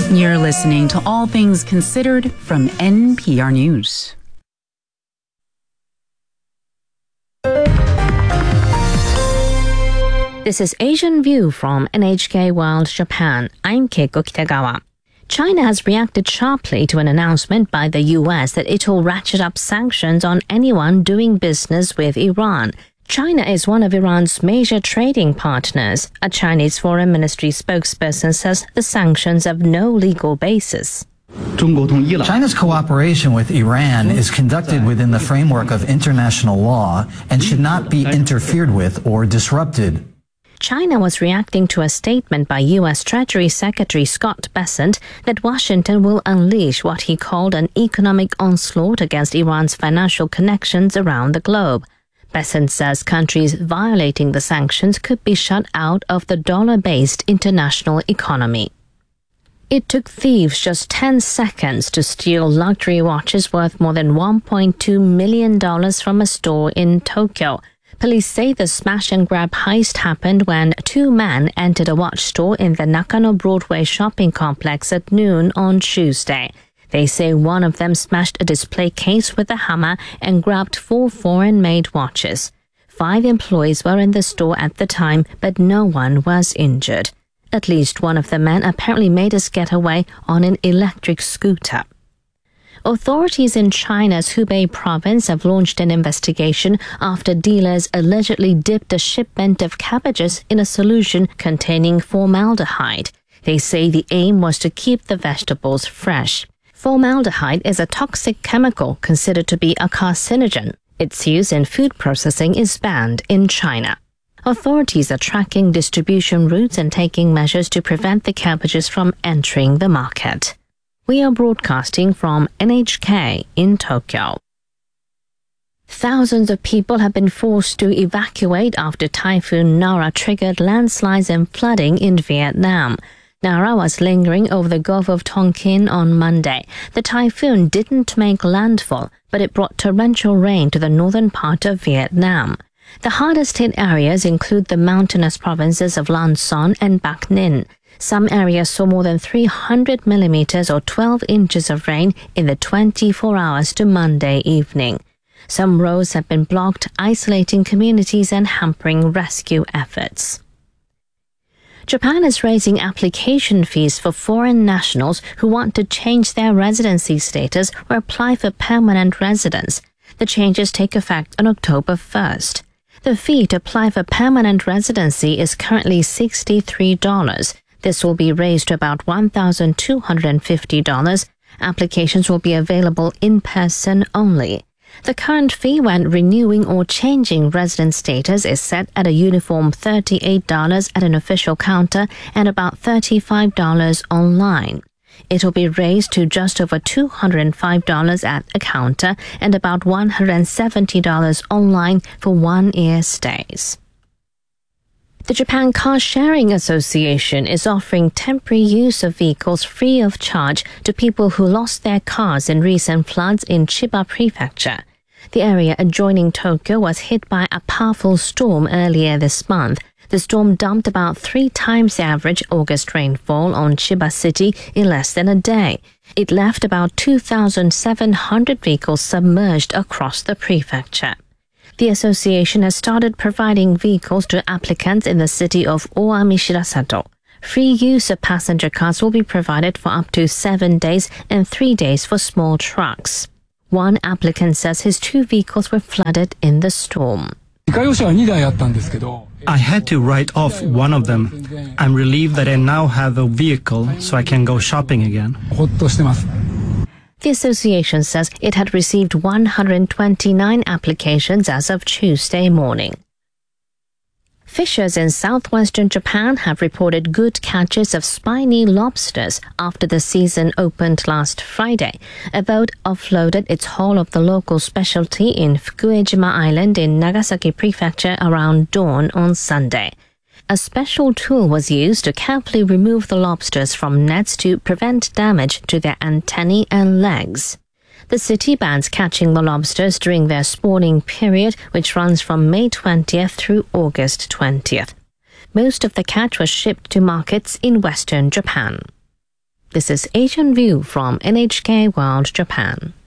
You're listening to All Things Considered from NPR News. This is Asian View from NHK World Japan. I'm Keiko Kitagawa. China has reacted sharply to an announcement by the U.S. that it will ratchet up sanctions on anyone doing business with Iran. China is one of Iran's major trading partners. A Chinese Foreign Ministry spokesperson says the sanctions have no legal basis. China's cooperation with Iran is conducted within the framework of international law and should not be interfered with or disrupted. China was reacting to a statement by U.S. Treasury Secretary Scott Bessent that Washington will unleash what he called an economic onslaught against Iran's financial connections around the globe. Bessent says countries violating the sanctions could be shut out of the dollar-based international economy. It took thieves just 10 seconds to steal luxury watches worth more than $1.2 million from a store in Tokyo. Police say the smash-and-grab heist happened when two men entered a watch store in the Nakano Broadway shopping complex at noon on Tuesday. They say one of them smashed a display case with a hammer and grabbed 4 foreign-made watches. 5 employees were in the store at the time, but no one was injured. At least one of the men apparently made his getaway on an electric scooter. Authorities in China's Hubei province have launched an investigation after dealers allegedly dipped a shipment of cabbages in a solution containing formaldehyde. They say the aim was to keep the vegetables fresh. Formaldehyde is a toxic chemical considered to be a carcinogen. Its use in food processing is banned in China. Authorities are tracking distribution routes and taking measures to prevent the cabbages from entering the market. We are broadcasting from NHK in Tokyo. Thousands of people have been forced to evacuate after Typhoon Nara triggered landslides and flooding in Vietnam. Nara was lingering over the Gulf of Tonkin on Monday. The typhoon didn't make landfall, but it brought torrential rain to the northern part of Vietnam. The hardest hit areas include the mountainous provinces of Lan Son and Bac Ninh. Some areas saw more than 300 millimeters or 12 inches of rain in the 24 hours to Monday evening. Some roads have been blocked, isolating communities and hampering rescue efforts. Japan is raising application fees for foreign nationals who want to change their residency status or apply for permanent residence. The changes take effect on October 1st. The fee to apply for permanent residency is currently $63. This will be raised to about $1,250. Applications will be available in person only. The current fee when renewing or changing resident status is set at a uniform $38 at an official counter and about $35 online. It will be raised to just over $205 at a counter and about $170 online for 1-year stays. The Japan Car Sharing Association is offering temporary use of vehicles free of charge to people who lost their cars in recent floods in Chiba Prefecture. The area adjoining Tokyo was hit by a powerful storm earlier this month. The storm dumped about 3 times the average August rainfall on Chiba City in less than a day. It left about 2,700 vehicles submerged across the prefecture. The association has started providing vehicles to applicants in the city of Oamishirasato. Free use of passenger cars will be provided for up to 7 days and 3 days for small trucks. One applicant says his 2 vehicles were flooded in the storm. I had to write off one of them. I'm relieved that I now have a vehicle so I can go shopping again. The association says it had received 129 applications as of Tuesday morning. Fishers in southwestern Japan have reported good catches of spiny lobsters after the season opened last Friday. A boat offloaded its haul of the local specialty in Fukuejima Island in Nagasaki Prefecture around dawn on Sunday. A special tool was used to carefully remove the lobsters from nets to prevent damage to their antennae and legs. The city bans catching the lobsters during their spawning period, which runs from May 20th through August 20th. Most of the catch was shipped to markets in western Japan. This is Asian View from NHK World Japan.